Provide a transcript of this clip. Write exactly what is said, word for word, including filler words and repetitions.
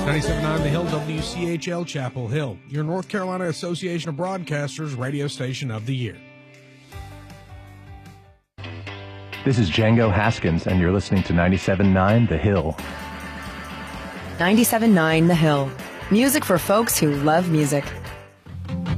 ninety-seven point nine The Hill, W C H L Chapel Hill, your North Carolina Association of Broadcasters radio station of the year. This is Django Haskins, and you're listening to ninety-seven point nine The Hill. ninety-seven point nine The Hill. Music for folks who love music.